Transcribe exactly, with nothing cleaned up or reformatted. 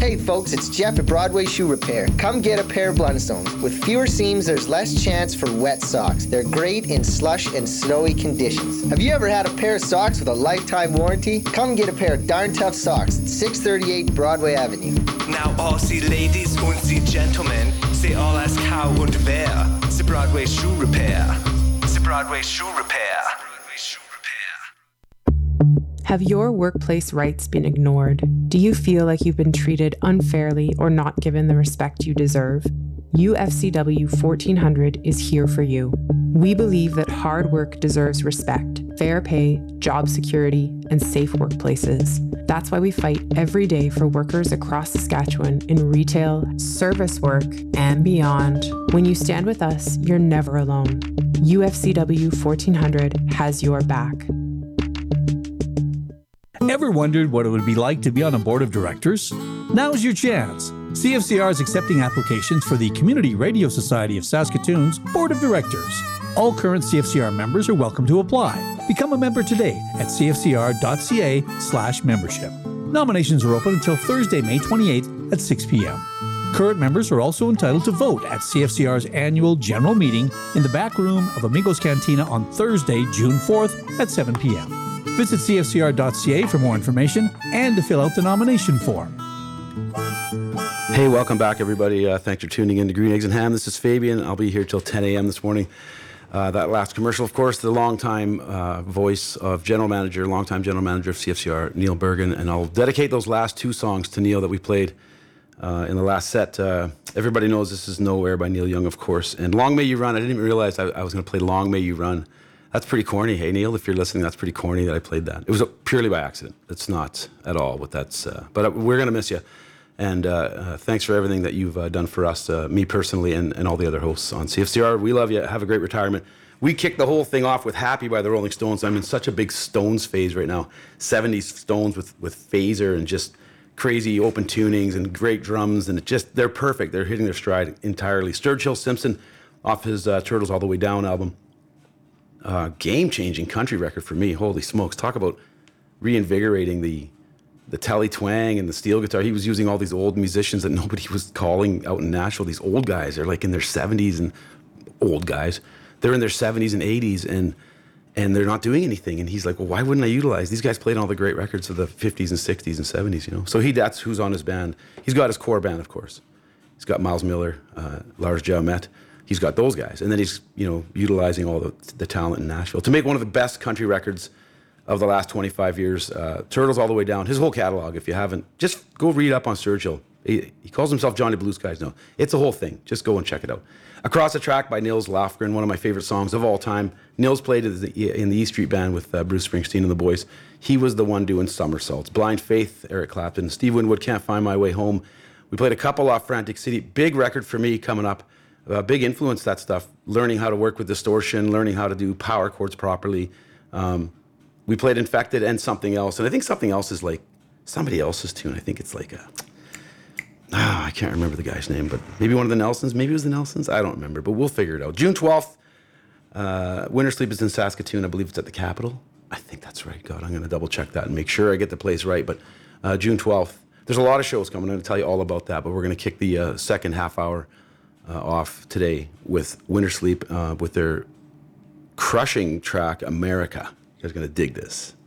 Hey folks, it's Jeff at Broadway Shoe Repair. Come get a pair of Blundstones. With fewer seams, there's less chance for wet socks. They're great in slush and snowy conditions. Have you ever had a pair of socks with a lifetime warranty? Come get a pair of darn tough socks at six thirty-eight Broadway Avenue. Now all Sie Ladies und Sie Gentlemen, Sie all ask how und wer. The Broadway Shoe Repair. The Broadway Shoe Repair. Broadway Shoe Repair. Have your workplace rights been ignored? Do you feel like you've been treated unfairly or not given the respect you deserve? U F C W fourteen hundred is here for you. We believe that hard work deserves respect, fair pay, job security, and safe workplaces. That's why we fight every day for workers across Saskatchewan in retail, service work, and beyond. When you stand with us, you're never alone. U F C W fourteen hundred has your back. Ever wondered what it would be like to be on a board of directors? Now's your chance. C F C R is accepting applications for the Community Radio Society of Saskatoon's Board of Directors. All current C F C R members are welcome to apply. Become a member today at c f c r dot c a slash membership. Nominations are open until Thursday, May twenty-eighth at six p.m. Current members are also entitled to vote at C F C R's annual general meeting in the back room of Amigos Cantina on Thursday, June fourth at seven p.m. Visit c f c r dot c a for more information and to fill out the nomination form. Hey, welcome back, everybody. Uh, thanks for tuning in to Green Eggs and Ham. This is Fabian. I'll be here till ten a.m. this morning. Uh, that last commercial, of course, the longtime uh, voice of general manager, longtime general manager of C F C R, Neil Bergen, and I'll dedicate those last two songs to Neil that we played uh, in the last set. Uh, everybody knows this is Nowhere by Neil Young, of course, and Long May You Run. I didn't even realize I, I was going to play Long May You Run. That's pretty corny. Hey, Neil, if you're listening, that's pretty corny that I played that. It was purely by accident. It's not at all what that's, uh, but we're going to miss you. And uh, uh, thanks for everything that you've uh, done for us, uh, me personally, and, and all the other hosts on C F C R. We love you. Have a great retirement. We kicked the whole thing off with Happy by the Rolling Stones. I'm in such a big Stones phase right now. seventies Stones with, with phaser and just crazy open tunings and great drums. And it just, they're perfect. They're hitting their stride entirely. Sturgill Simpson off his uh, Turtles All the Way Down album. Uh, game-changing country record for me. Holy smokes. Talk about reinvigorating the the telly twang and the steel guitar. He was using all these old musicians that nobody was calling out in Nashville. These old guys, they're like in their seventies, and old guys, they're in their seventies and eighties, and and they're not doing anything. And he's like, well, why wouldn't I utilize? These guys played all the great records of the fifties and sixties and seventies, you know? So he that's who's on his band. He's got his core band, of course. He's got Miles Miller, uh, Lars Jaumet. He's got those guys. And then he's, you know, utilizing all the, the talent in Nashville to make one of the best country records of the last twenty-five years. Uh, Turtles All the Way Down, his whole catalog, if you haven't, just go read up on Sturgill. He, he calls himself Johnny Blue Skies. No, it's a whole thing. Just go and check it out. Across the Track by Nils Lofgren, one of my favorite songs of all time. Nils played in the, in the E Street Band with uh, Bruce Springsteen and the boys. He was the one doing somersaults. Blind Faith, Eric Clapton. Steve Winwood, Can't Find My Way Home. We played a couple off Frantic City. Big record for me coming up. Uh, big influence, that stuff. Learning how to work with distortion, learning how to do power chords properly. Um, we played Infected and Something Else. And I think Something Else is like somebody else's tune. I think it's like a, ah, I can't remember the guy's name, but maybe one of the Nelsons. Maybe it was the Nelsons. I don't remember, but we'll figure it out. June twelfth, uh, Winter Sleep is in Saskatoon. I believe it's at the Capitol. I think that's right. God, I'm going to double check that and make sure I get the place right. But uh, June twelfth, there's a lot of shows coming. I'm going to tell you all about that, but we're going to kick the uh, second half hour Uh, off today with Winter Sleep uh, with their crushing track, America. You guys are going to dig this.